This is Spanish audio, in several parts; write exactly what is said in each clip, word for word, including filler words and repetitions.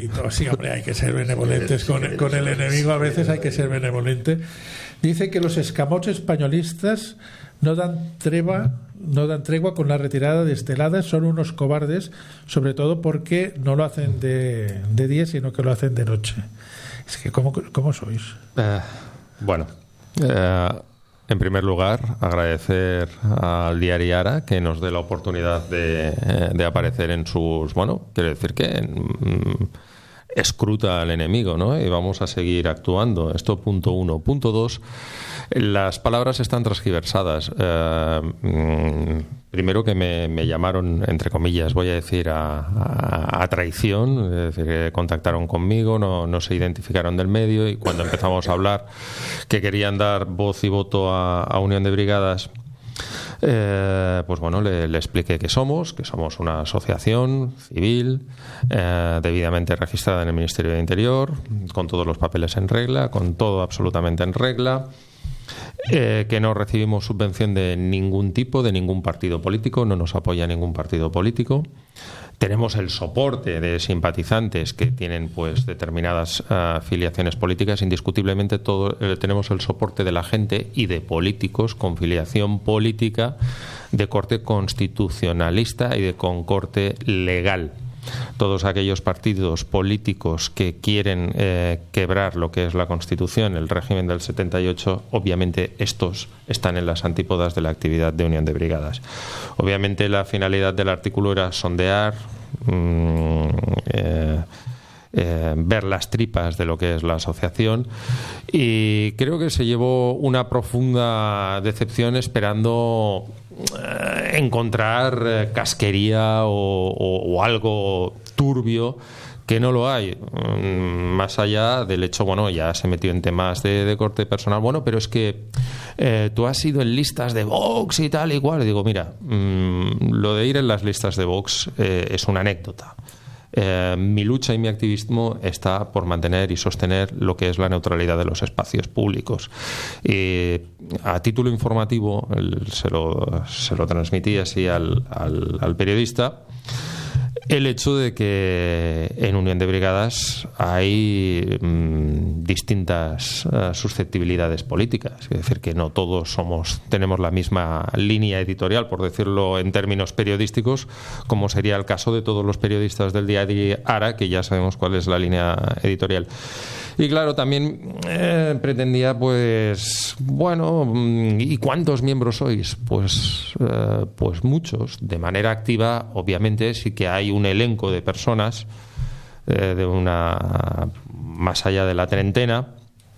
poquito. Sí, hombre, hay que ser benevolentes con, con el enemigo, a veces hay que ser benevolente. Dice que los escamots españolistas no dan tregua, no dan tregua con la retirada de esteladas, son unos cobardes, sobre todo porque no lo hacen de, de día, sino que lo hacen de noche. Es que, ¿cómo, cómo sois? Eh, bueno, eh, en primer lugar, agradecer al diario Ara que nos dé la oportunidad de, de aparecer en sus... Bueno, quiero decir que mm, escruta al enemigo, ¿no? Y vamos a seguir actuando. Esto punto uno. Punto dos, las palabras están transgiversadas. Eh, mm, primero que me, me llamaron, entre comillas, voy a decir, a, a, a traición, es decir, que contactaron conmigo, no, no se identificaron del medio, y cuando empezamos a hablar que querían dar voz y voto a, a Unión de Brigadas, Eh, pues bueno, le, le expliqué que somos, que somos una asociación civil eh, debidamente registrada en el Ministerio de Interior, con todos los papeles en regla, con todo absolutamente en regla, eh, que no recibimos subvención de ningún tipo, de ningún partido político, no nos apoya ningún partido político. Tenemos el soporte de simpatizantes que tienen pues determinadas uh, filiaciones políticas. Indiscutiblemente todo, eh, tenemos el soporte de la gente y de políticos con filiación política de corte constitucionalista y de con corte legal. Todos aquellos partidos políticos que quieren eh, quebrar lo que es la Constitución, el régimen del setenta y ocho, obviamente estos están en las antípodas de la actividad de Unión de Brigadas. Obviamente la finalidad del artículo era sondear, mmm, eh, eh, ver las tripas de lo que es la asociación, y creo que se llevó una profunda decepción esperando encontrar eh, casquería o, o, o algo turbio, que no lo hay, mm, más allá del hecho, bueno, ya se metió en temas de, de corte personal, bueno, pero es que eh, tú has ido en listas de Vox y tal y cual, y digo, mira, mmm, lo de ir en las listas de Vox eh, es una anécdota. Eh, mi lucha y mi activismo está por mantener y sostener lo que es la neutralidad de los espacios públicos. Y a título informativo, el, se, lo, se lo transmití así al, al, al periodista, el hecho de que en Unión de Brigadas hay mmm, distintas uh, susceptibilidades políticas, es decir, que no todos somos tenemos la misma línea editorial, por decirlo en términos periodísticos, como sería el caso de todos los periodistas del diario Ara, que ya sabemos cuál es la línea editorial. Y claro, también eh, pretendía, pues, bueno, ¿y cuántos miembros sois? Pues, eh, pues muchos. De manera activa, obviamente, sí que hay un elenco de personas, eh, de una más allá de la treintena.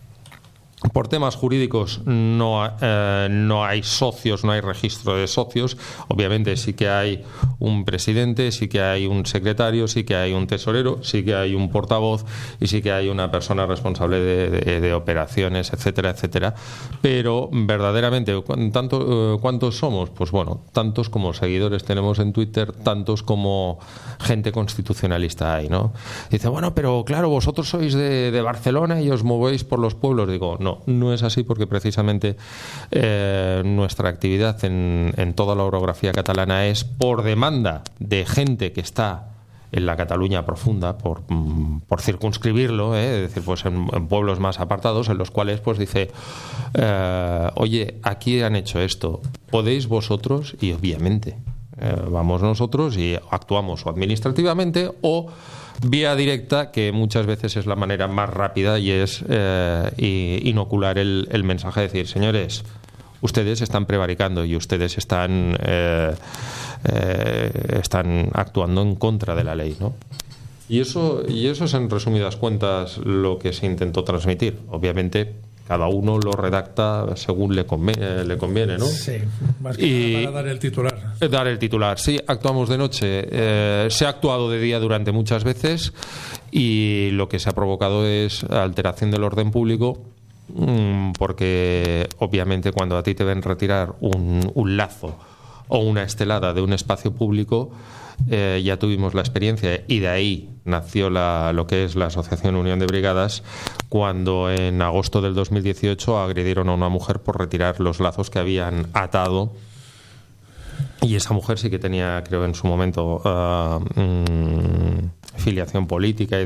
Por temas jurídicos no, eh, no hay socios, no hay registro de socios. Obviamente sí que hay un presidente, sí que hay un secretario, sí que hay un tesorero, sí que hay un portavoz y sí que hay una persona responsable de, de, de operaciones, etcétera, etcétera. Pero verdaderamente, ¿tanto, ¿cuántos somos? Pues bueno, tantos como seguidores tenemos en Twitter, tantos como gente constitucionalista hay, ¿no? Dice, bueno, pero claro, vosotros sois de, de Barcelona y os movéis por los pueblos. Digo, no. No, no es así, porque precisamente eh, nuestra actividad en, en toda la orografía catalana es por demanda de gente que está en la Cataluña profunda, por, por circunscribirlo, ¿eh? Es decir, pues en, en pueblos más apartados, en los cuales pues dice, eh, oye, aquí han hecho esto, ¿podéis vosotros? Y obviamente eh, vamos nosotros y actuamos o administrativamente o vía directa, que muchas veces es la manera más rápida, y es eh, inocular el, el mensaje de decir, señores, ustedes están prevaricando y ustedes están eh, eh, están actuando en contra de la ley, ¿no? Y eso, y eso es en resumidas cuentas lo que se intentó transmitir. Obviamente cada uno lo redacta según le conviene, le conviene, ¿no? Sí, más que y nada para dar el titular. Dar el titular, sí, actuamos de noche. Eh, se ha actuado de día durante muchas veces y lo que se ha provocado es alteración del orden público, mmm, porque obviamente cuando a ti te ven retirar un, un lazo o una estelada de un espacio público, Eh, ya tuvimos la experiencia, y de ahí nació la, lo que es la Asociación Unión de Brigadas, cuando en agosto del dos mil dieciocho agredieron a una mujer por retirar los lazos que habían atado, y esa mujer sí que tenía, creo en su momento, uh, mm, filiación política y